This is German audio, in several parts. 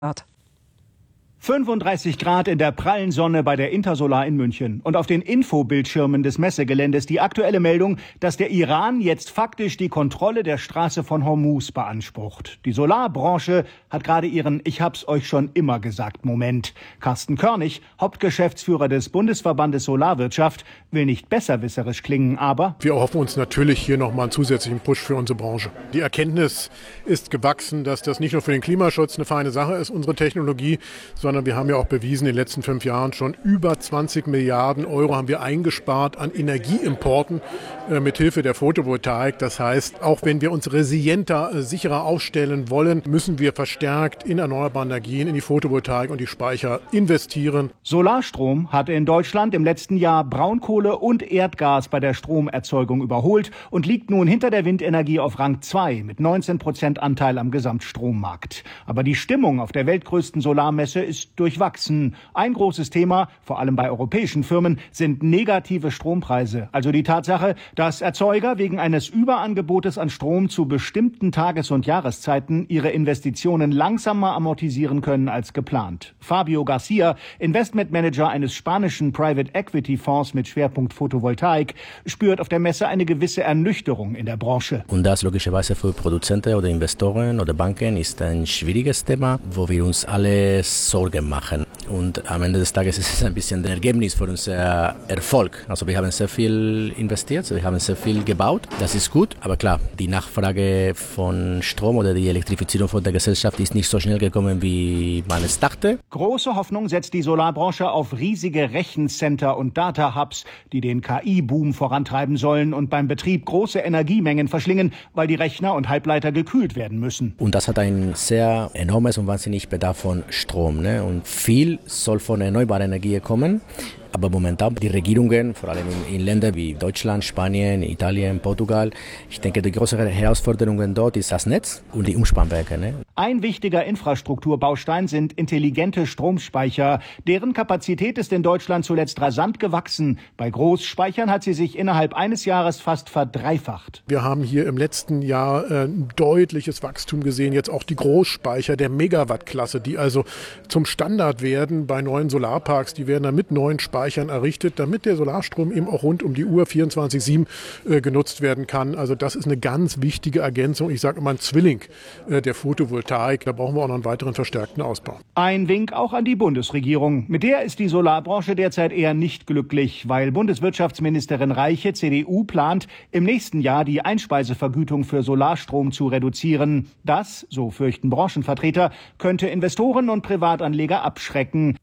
35 Grad in der prallen Sonne bei der Intersolar in München. Und auf den Infobildschirmen des Messegeländes die aktuelle Meldung, dass der Iran jetzt faktisch die Kontrolle der Straße von Hormuz beansprucht. Die Solarbranche hat gerade ihren Ich hab's euch schon immer gesagt Moment. Carsten Körnig, Hauptgeschäftsführer des Bundesverbandes Solarwirtschaft, will nicht besserwisserisch klingen, aber wir erhoffen uns natürlich hier nochmal einen zusätzlichen Push für unsere Branche. Die Erkenntnis ist gewachsen, dass das nicht nur für den Klimaschutz eine feine Sache ist, unsere Technologie, sondern wir haben ja auch bewiesen, in den letzten 5 Jahren schon über 20 Milliarden Euro haben wir eingespart an Energieimporten mit Hilfe der Photovoltaik. Das heißt, auch wenn wir uns resilienter, sicherer aufstellen wollen, müssen wir verstärkt in erneuerbare Energien, in die Photovoltaik und die Speicher investieren. Solarstrom hat in Deutschland im letzten Jahr Braunkohle und Erdgas bei der Stromerzeugung überholt und liegt nun hinter der Windenergie auf Rang 2 mit 19% Anteil am Gesamtstrommarkt. Aber die Stimmung auf der weltgrößten Solarmesse ist durchwachsen. Ein großes Thema, vor allem bei europäischen Firmen, sind negative Strompreise. Also die Tatsache, dass Erzeuger wegen eines Überangebotes an Strom zu bestimmten Tages- und Jahreszeiten ihre Investitionen langsamer amortisieren können als geplant. Fabio Garcia, Investmentmanager eines spanischen Private Equity Fonds mit Schwerpunkt Photovoltaik, spürt auf der Messe eine gewisse Ernüchterung in der Branche. Und das logischerweise für Produzenten oder Investoren oder Banken ist ein schwieriges Thema, wo wir uns alle Sorgen machen. Und am Ende des Tages ist es ein bisschen ein Ergebnis für unser Erfolg. Also wir haben sehr viel investiert, wir haben sehr viel gebaut. Das ist gut, aber klar, die Nachfrage von Strom oder die Elektrifizierung von der Gesellschaft ist nicht so schnell gekommen, wie man es dachte. Große Hoffnung setzt die Solarbranche auf riesige Rechencenter und Data-Hubs, die den KI-Boom vorantreiben sollen und beim Betrieb große Energiemengen verschlingen, weil die Rechner und Halbleiter gekühlt werden müssen. Und das hat ein sehr enormes und wahnsinnig Bedarf von Strom, ne? Und viel soll von erneuerbaren Energien kommen. Aber momentan die Regierungen, vor allem in Ländern wie Deutschland, Spanien, Italien, Portugal, ich denke, die größere Herausforderung dort ist das Netz und die Umspannwerke. Ne? Ein wichtiger Infrastrukturbaustein sind intelligente Stromspeicher. Deren Kapazität ist in Deutschland zuletzt rasant gewachsen. Bei Großspeichern hat sie sich innerhalb eines Jahres fast verdreifacht. Wir haben hier im letzten Jahr ein deutliches Wachstum gesehen. Jetzt auch die Großspeicher der Megawattklasse, die also zum Standard werden bei neuen Solarparks. Die werden dann mit neuen Speichern errichtet, damit der Solarstrom eben auch rund um die Uhr 24/7 genutzt werden kann. Also das ist eine ganz wichtige Ergänzung. Ich sage immer ein Zwilling der Photovoltaik. Da brauchen wir auch noch einen weiteren verstärkten Ausbau. Ein Wink auch an die Bundesregierung. Mit der ist die Solarbranche derzeit eher nicht glücklich, weil Bundeswirtschaftsministerin Reiche, CDU, plant, im nächsten Jahr die Einspeisevergütung für Solarstrom zu reduzieren. Das, so fürchten Branchenvertreter, könnte Investoren und Privatanleger abschrecken.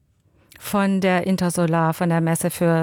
Von der Intersolar, von der Messe für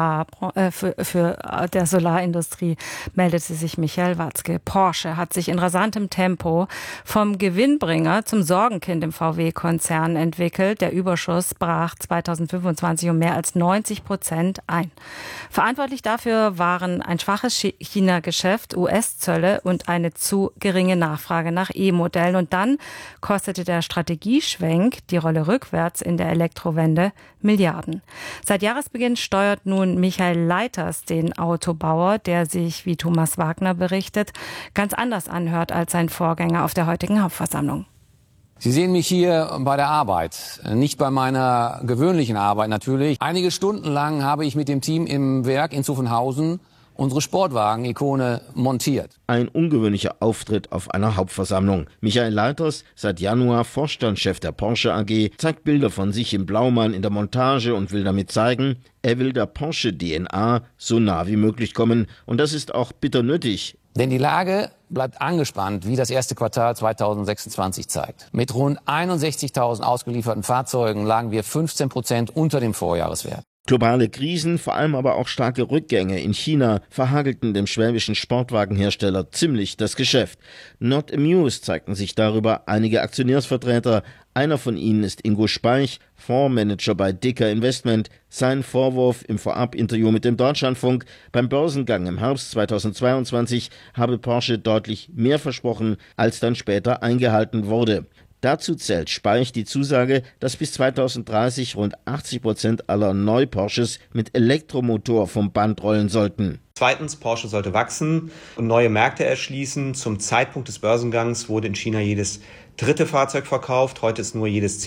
der Solarindustrie meldete sich Michael Watzke. Porsche hat sich in rasantem Tempo vom Gewinnbringer zum Sorgenkind im VW-Konzern entwickelt. Der Überschuss brach 2025 um mehr als 90% ein. Verantwortlich dafür waren ein schwaches China-Geschäft, US-Zölle und eine zu geringe Nachfrage nach E-Modellen. Und dann kostete der Strategieschwenk, die Rolle rückwärts in der Elektrowende, Milliarden. Seit Jahresbeginn steuert nun Michael Leiters den Autobauer, der sich, wie Thomas Wagner berichtet, ganz anders anhört als sein Vorgänger auf der heutigen Hauptversammlung. Sie sehen mich hier bei der Arbeit, nicht bei meiner gewöhnlichen Arbeit natürlich. Einige Stunden lang habe ich mit dem Team im Werk in Zuffenhausen unsere Sportwagen-Ikone montiert. Ein ungewöhnlicher Auftritt auf einer Hauptversammlung. Michael Leiters, seit Januar Vorstandschef der Porsche AG, zeigt Bilder von sich im Blaumann in der Montage und will damit zeigen, er will der Porsche-DNA so nah wie möglich kommen. Und das ist auch bitter nötig. Denn die Lage bleibt angespannt, wie das erste Quartal 2026 zeigt. Mit rund 61.000 ausgelieferten Fahrzeugen lagen wir 15% unter dem Vorjahreswert. Globale Krisen, vor allem aber auch starke Rückgänge in China verhagelten dem schwäbischen Sportwagenhersteller ziemlich das Geschäft. Not amused zeigten sich darüber einige Aktionärsvertreter. Einer von ihnen ist Ingo Speich, Fondsmanager bei Dicker Investment. Sein Vorwurf im Vorabinterview mit dem Deutschlandfunk: Beim Börsengang im Herbst 2022 habe Porsche deutlich mehr versprochen, als dann später eingehalten wurde. Dazu zählt Speich die Zusage, dass bis 2030 rund 80% aller Neu-Porsches mit Elektromotor vom Band rollen sollten. Zweitens, Porsche sollte wachsen und neue Märkte erschließen. Zum Zeitpunkt des Börsengangs wurde in China jedes dritte Fahrzeug verkauft. Heute ist nur jedes